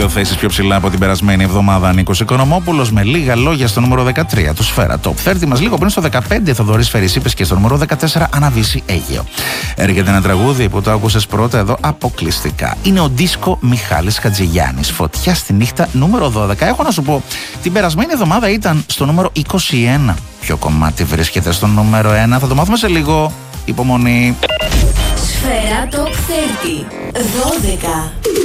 2 θέσεις πιο ψηλά από την περασμένη εβδομάδα Νίκος Οικονομόπουλος με λίγα λόγια στο νούμερο 13 του Σφαίρα Top 30 μας. Λίγο πριν στο 15 Θοδωρής Φερησίπης και στο νούμερο 14 Αναβίση Αίγαιο. Έρχεται ένα τραγούδι που το άκουσες πρώτα εδώ αποκλειστικά. Είναι ο Ντίσκο Μιχάλης Χατζηγιάννης. Φωτιά στη νύχτα νούμερο 12. Έχω να σου πω, την περασμένη εβδομάδα ήταν στο νούμερο 21. Ποιο κομμάτι βρίσκεται στο νούμερο 1? Θα το μάθουμε σε λίγο. Υπομονή. Σφαίρα Top 30 12.